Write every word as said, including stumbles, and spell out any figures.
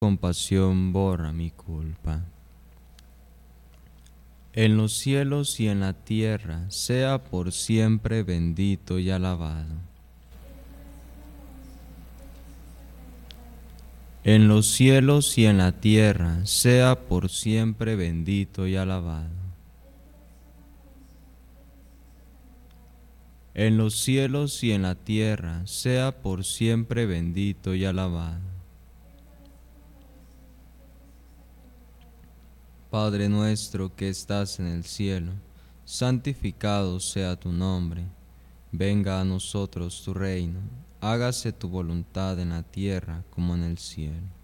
compasión borra mi culpa. En los cielos y en la tierra sea por siempre bendito y alabado. En los cielos y en la tierra sea por siempre bendito y alabado. En los cielos y en la tierra sea por siempre bendito y alabado. Padre nuestro que estás en el cielo, santificado sea tu nombre. Venga a nosotros tu reino, hágase tu voluntad en la tierra como en el cielo.